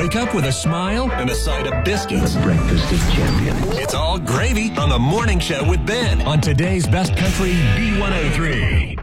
Wake up with a smile and a side of biscuits. Breakfast of champions. It's all gravy on the Morning Show with Ben on today's Best Country B103.